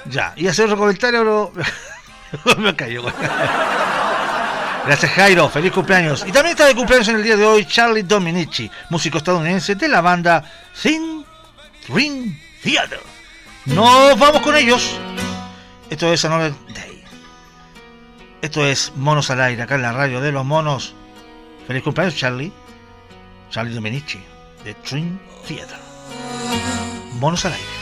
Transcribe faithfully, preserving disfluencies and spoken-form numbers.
Ya, y hacer otro comentario, bro. Me cayó. Gracias, Jairo, feliz cumpleaños. Y también está de cumpleaños en el día de hoy Charlie Dominici, músico estadounidense de la banda Thin Ring Theater. Nos vamos con ellos. Esto es Another Day. Esto es Monos al Aire, acá en la radio de los monos. Feliz cumpleaños, Charlie. Charlie Dominici, de Thin Theater. Monos al Aire.